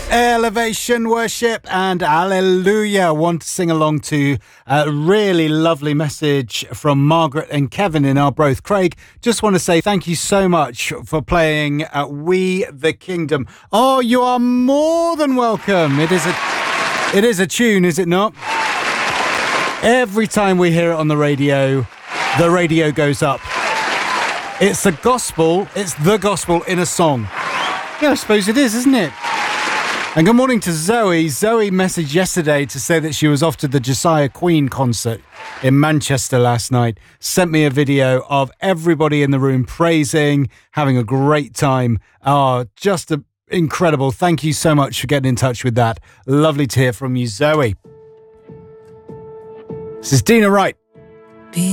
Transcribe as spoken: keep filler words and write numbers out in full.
Elevation Worship and Hallelujah. Want to sing along to a really lovely message from Margaret and Kevin in Arbroath. Craig, just want to say thank you so much for playing uh, We the Kingdom. Oh, you are more than welcome. It is a, it is a tune, is it not? Every time we hear it on the radio, the radio goes up. It's the gospel. It's the gospel in a song. Yeah, I suppose it is, isn't it? And good morning to Zoe. Zoe messaged yesterday to say that she was off to the Josiah Queen concert in Manchester last night. Sent me a video of everybody in the room praising, having a great time. Oh, just a, incredible. Thank you so much for getting in touch with that. Lovely to hear from you, Zoe. This is Dina Wright.